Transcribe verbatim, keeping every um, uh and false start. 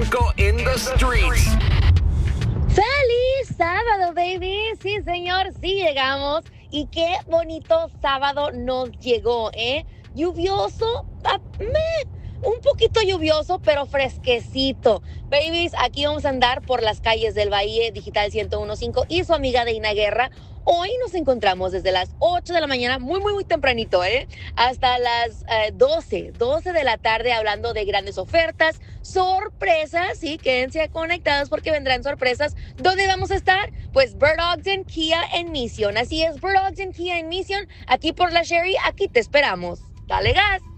Marco in the streets. ¡Feliz sábado, baby! Sí, señor, sí llegamos. Y qué bonito sábado nos llegó, ¿eh? Lluvioso, ah, meh, un poquito lluvioso, pero fresquecito. Babies, aquí vamos a andar por las calles del Valle Digital ciento uno punto cinco y su amiga Deina Guerra. Hoy nos encontramos desde las ocho de la mañana, muy, muy, muy tempranito, ¿eh? Hasta las eh, doce, doce de la tarde, hablando de grandes ofertas, sorpresas, sí, quédense conectados porque vendrán sorpresas. ¿Dónde vamos a estar? Pues Bird Ogden Kia en Mission. Así es, Bird Ogden Kia en Mission, aquí por la Sherry, aquí te esperamos. Dale gas.